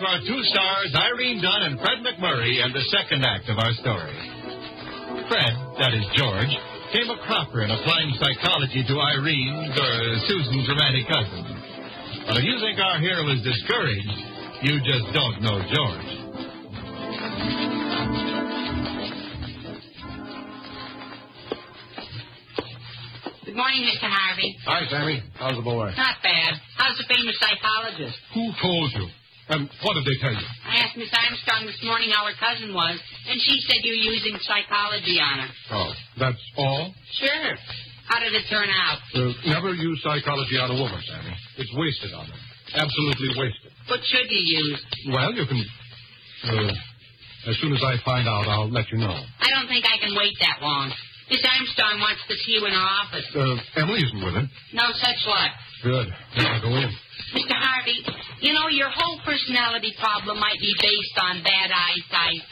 to our two stars, Irene Dunn and Fred McMurray, and the second act of our story. Fred, that is George, came a cropper in applying psychology to Irene's or Susan's romantic cousin. But if you think our hero is discouraged, you just don't know George. Good morning, Mr. Harvey. Hi, Sammy. How's the boy? Not bad. How's the famous psychologist? Who told you? And what did they tell you? I asked Miss Armstrong this morning how her cousin was, and she said you're using psychology on her. Oh, that's all? Sure. How did it turn out? Never use psychology on a woman, Sammy. It's wasted on them. Absolutely wasted. What should you use? Well, you can... as soon as I find out, I'll let you know. I don't think I can wait that long. Miss Armstrong wants to see you in her office. Emily isn't with her. No such luck. Good. Now I'll go in. Mr. Harvey, you know, your whole personality problem might be based on bad eyesight.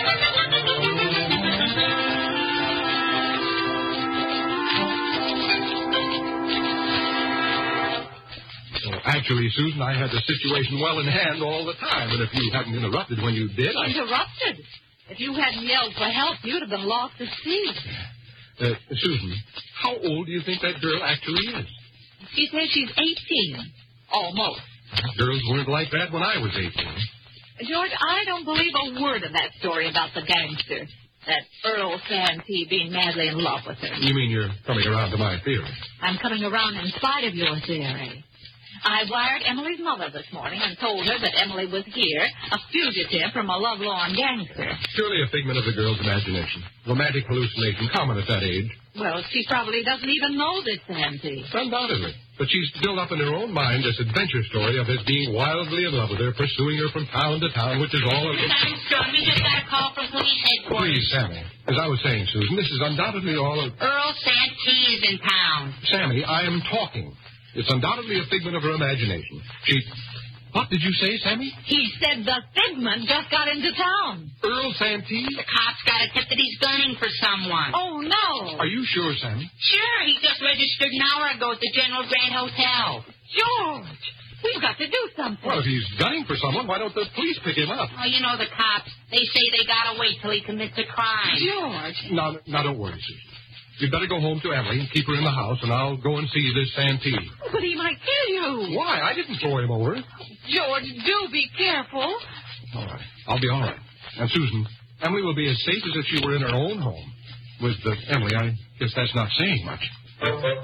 Well, actually, Susan, I had the situation well in hand all the time, and if you hadn't interrupted when you did, Interrupted? If you hadn't yelled for help, you'd have been lost at sea. Susan, how old do you think that girl actually is? She says she's 18. Almost. Girls weren't like that when I was 18. George, I don't believe a word of that story about the gangster. That Earl Santee being madly in love with her. You mean you're coming around to my theory? I'm coming around in spite of your theory. I wired Emily's mother this morning and told her that Emily was here, a fugitive from a lovelorn gangster. Surely a figment of the girl's imagination. Romantic hallucination, common at that age. Well, she probably doesn't even know this Santee. Undoubtedly. But she's built up in her own mind this adventure story of his being wildly in love with her, pursuing her from town to town, which is all of it. Miss Armstrong, we just got a call from police headquarters. Please, Sammy. As I was saying, Susan, this is undoubtedly all of... Earl Santee is in town. Sammy, I am talking. It's undoubtedly a figment of her imagination. She... What did you say, Sammy? He said the figment just got into town. Earl Santee? The cops got a tip that he's gunning for someone. Oh, no. Are you sure, Sammy? Sure, he just registered an hour ago at the General Grant Hotel. George, we've got to do something. Well, if he's gunning for someone, why don't the police pick him up? Oh, you know the cops. They say they gotta wait till he commits a crime. George. Now, don't worry, Susan. You'd better go home to Emily and keep her in the house, and I'll go and see this Santee. But he might kill you. Why? I didn't throw him over. George, do be careful. All right. I'll be all right. And, Susan, Emily will be as safe as if she were in her own home. With Emily, I guess that's not saying much.